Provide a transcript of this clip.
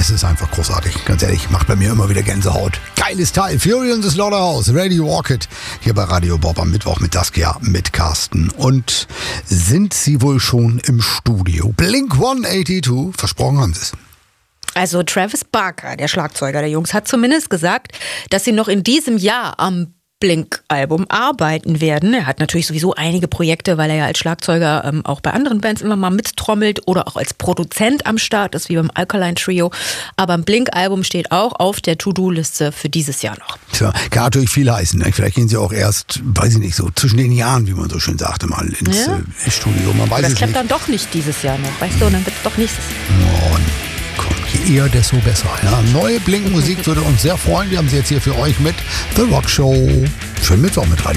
das ist einfach großartig. Ganz ehrlich, macht bei mir immer wieder Gänsehaut. Geiles Teil. Fury in the Slaughterhouse, Ready Walk It. Hier bei Radio Bob am Mittwoch mit Saskia, mit Carsten. Und sind sie wohl schon im Studio? Blink 182, versprochen haben sie es. Also Travis Barker, der Schlagzeuger der Jungs, hat zumindest gesagt, dass sie noch in diesem Jahr am Blink-Album arbeiten werden. Er hat natürlich sowieso einige Projekte, weil er ja als Schlagzeuger auch bei anderen Bands immer mal mittrommelt oder auch als Produzent am Start ist, wie beim Alkaline Trio. Aber ein Blink-Album steht auch auf der To-Do-Liste für dieses Jahr noch. Tja, kann natürlich viel heißen. Ne? Vielleicht gehen sie auch erst, weiß ich nicht, so zwischen den Jahren, wie man so schön sagte, mal ins Studio. Man weiß das es klappt nicht. dann doch nicht dieses Jahr noch, weißt du, und dann wird es doch nächstes. Oh, komm, je eher, desto besser. Ja? Neue Blink-Musik würde uns sehr freuen. Wir haben sie jetzt hier für euch mit The Rock Show. Schönen Mittwoch mit Radio.